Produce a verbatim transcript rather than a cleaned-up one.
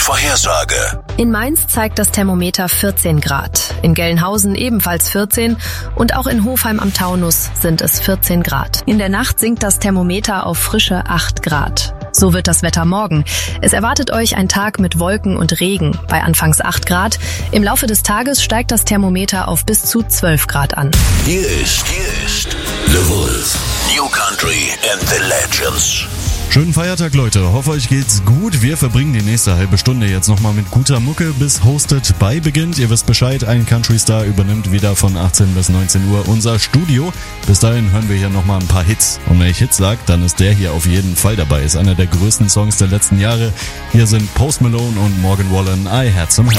Wettervorhersage. In Mainz zeigt das Thermometer vierzehn Grad, in Gelnhausen ebenfalls vierzehn und auch in Hofheim am Taunus sind es vierzehn Grad. In der Nacht sinkt das Thermometer auf frische acht Grad. So wird das Wetter morgen. Es erwartet euch ein Tag mit Wolken und Regen bei anfangs acht Grad. Im Laufe des Tages steigt das Thermometer auf bis zu zwölf Grad an. Hier ist, hier ist The Wolf. New Country and the Legends. Schönen Feiertag, Leute. Hoffe, euch geht's gut. Wir verbringen die nächste halbe Stunde jetzt nochmal mit guter Mucke, bis Hosted by beginnt. Ihr wisst Bescheid, ein Country Star übernimmt wieder von achtzehn bis neunzehn Uhr unser Studio. Bis dahin hören wir hier nochmal ein paar Hits. Und wenn ich Hits sage, dann ist der hier auf jeden Fall dabei. Ist einer der größten Songs der letzten Jahre. Hier sind Post Malone und Morgan Wallen, I Had Some Help.